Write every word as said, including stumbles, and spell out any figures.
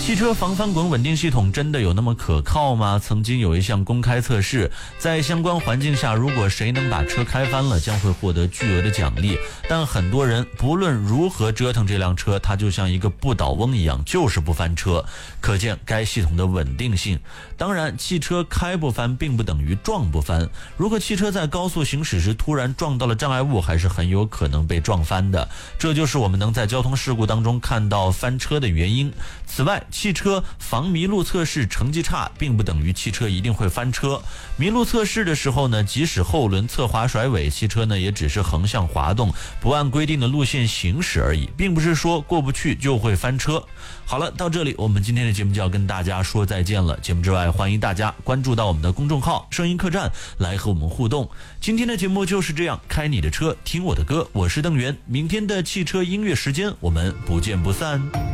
汽车防翻滚稳定系统真的有那么可靠吗？曾经有一项公开测试，在相关环境下，如果谁能把车开翻了，将会获得巨额的奖励。但很多人不论如何折腾这辆车，它就像一个不倒翁一样，就是不翻车，可见该系统的稳定性。当然，汽车开不翻并不等于撞不翻，如果汽车在高速行驶时突然撞到了障碍物，还是很有可能被撞翻的。这就是我们能在交通事故当中看到翻车的原因。此外，汽车防迷路测试成绩差并不等于汽车一定会翻车。迷路测试的时候呢，即使后轮侧滑甩尾，汽车呢也只是横向滑动，不按规定的路线行驶而已，并不是说过不去就会翻车。好了，到这里我们今天的节目就要跟大家说再见了。节目之外，欢迎大家关注到我们的公众号声音客栈来和我们互动。今天的节目就是这样，开你的车听我的歌，我是邓源。明天的汽车音乐时间我们不见不散。